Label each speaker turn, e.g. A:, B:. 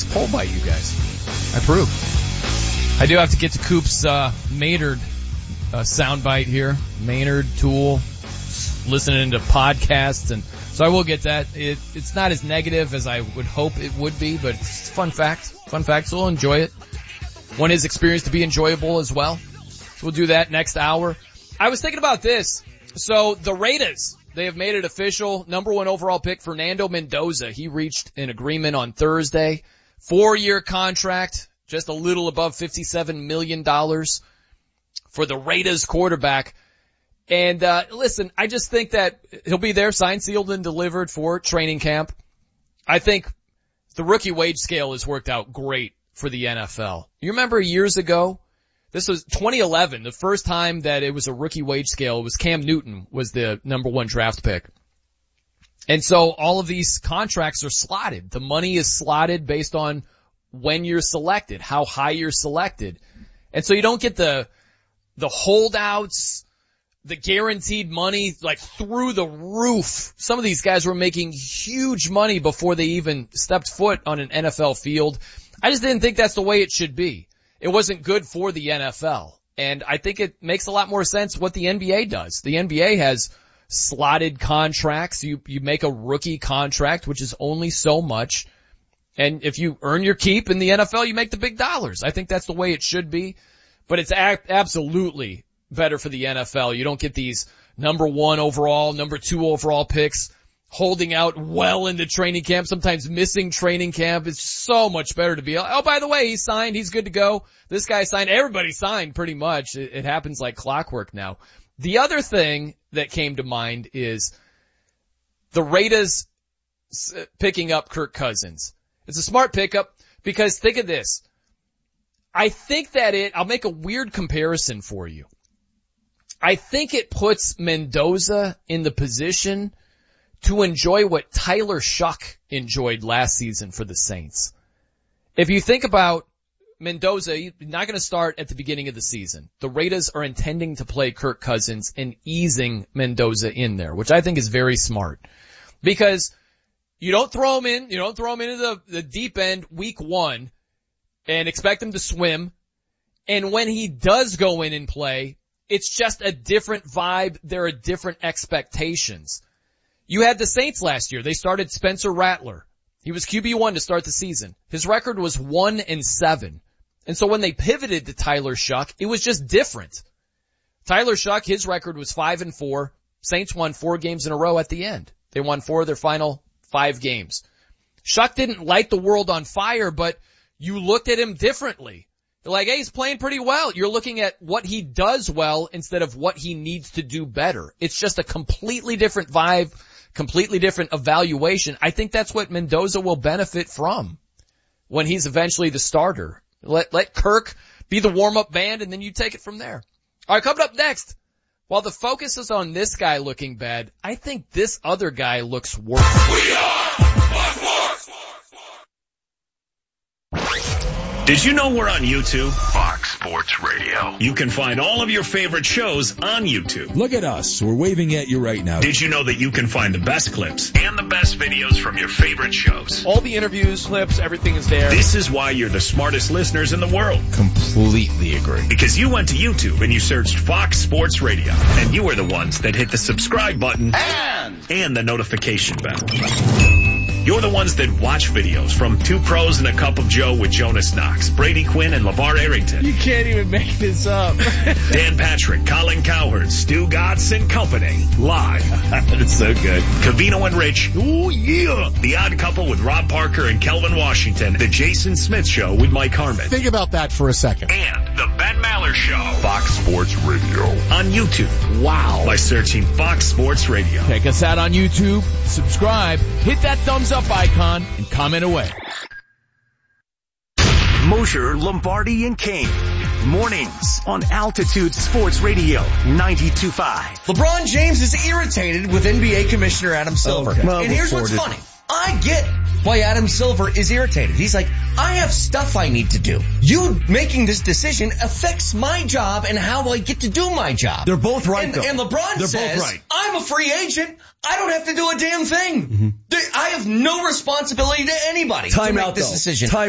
A: poll by you guys. I approve. I do have to get to Coop's Maynard soundbite here. Maynard, Tool, listening to podcasts, and so I will get that. It's not as negative as I would hope it would be, but it's a fun fact. Fun fact, so we'll enjoy it. Want his experience to be enjoyable as well. So we'll do that next hour. I was thinking about this. So the Raiders, they have made it official. Number 1 overall pick, Fernando Mendoza. He reached an agreement on Thursday. 4-year contract, just a little above $57 million for the Raiders quarterback. And, listen, I just think that he'll be there, signed, sealed, and delivered for training camp. I think the rookie wage scale has worked out great for the NFL. You remember years ago? This was 2011, the first time that it was a rookie wage scale. It was Cam Newton was the number 1 draft pick. And so all of these contracts are slotted. The money is slotted based on when you're selected, how high you're selected. And so you don't get the holdouts, the guaranteed money, like through the roof. Some of these guys were making huge money before they even stepped foot on an NFL field. I just didn't think that's the way it should be. It wasn't good for the NFL. And I think it makes a lot more sense what the NBA does. The NBA has slotted contracts. You make a rookie contract, which is only so much. And if you earn your keep in the NFL, you make the big dollars. I think that's the way it should be. But it's absolutely better for the NFL. You don't get these number 1 overall, number 2 overall picks holding out well into training camp, sometimes missing training camp. It's so much better to be, oh, by the way, he signed, he's good to go. This guy signed, everybody signed pretty much. It happens like clockwork now. The other thing that came to mind is the Raiders picking up Kirk Cousins. It's a smart pickup because think of this. I think that I'll make a weird comparison for you. I think it puts Mendoza in the position to enjoy what Tyler Shuck enjoyed last season for the Saints. If you think about Mendoza, you're not going to start at the beginning of the season. The Raiders are intending to play Kirk Cousins and easing Mendoza in there, which I think is very smart. Because you don't throw him into the deep end week 1 and expect him to swim. And when he does go in and play, it's just a different vibe. There are different expectations. You had the Saints last year. They started Spencer Rattler. He was QB1 to start the season. His record was 1-7. And so when they pivoted to Tyler Shuck, it was just different. Tyler Shuck, his record was 5-4. Saints won 4 games in a row at the end. They won 4 of their final 5 games. Shuck didn't light the world on fire, but you looked at him differently. You're like, hey, he's playing pretty well. You're looking at what he does well instead of what he needs to do better. It's just a completely different vibe, completely different evaluation. I think that's what Mendoza will benefit from when he's eventually the starter. Let Kirk be the warm-up band, and then you take it from there. All right, coming up next, while the focus is on this guy looking bad, I think this other guy looks worse.
B: We are Fox Sports! Did you know we're on YouTube? Fox Sports Radio. You can find all of your favorite shows on YouTube.
C: Look at us. We're waving at you right now.
B: Did you know that you can find the best clips and the best videos from your favorite shows?
D: All the interviews, clips, everything is there.
B: This is why you're the smartest listeners in the world.
C: Completely agree.
B: Because you went to YouTube and you searched Fox Sports Radio. And you are the ones that hit the subscribe button and the notification bell. You're the ones that watch videos from Two Pros and a Cup of Joe with Jonas Knox, Brady Quinn, and LeVar Arrington.
D: You can't even make this up.
B: Dan Patrick, Colin Cowherd, Stu Gatz and Company. Live.
C: It's so good.
B: Covino and Rich. Ooh, yeah. The Odd Couple with Rob Parker and Kelvin Washington. The Jason Smith Show with Mike Harmon.
E: Think about that for a second.
B: And the Ben Maller Show. Fox Sports Radio. On YouTube. Wow. By searching Fox Sports Radio.
C: Check us out on YouTube. Subscribe. Hit that thumbs up icon and comment away.
F: Mosher, Lombardi, and King. Mornings on Altitude Sports Radio 92.5.
G: LeBron James is irritated with NBA Commissioner Adam Silver.
C: Okay. Well,
G: and here's what's funny. I get why Adam Silver is irritated. He's like, I have stuff I need to do. You making this decision affects my job and how I get to do my job.
E: They're both right, though.
G: And LeBron
E: They're
G: says,
E: both right.
G: I'm a free agent. I don't have to do a damn thing. I have no responsibility to anybody to make this decision.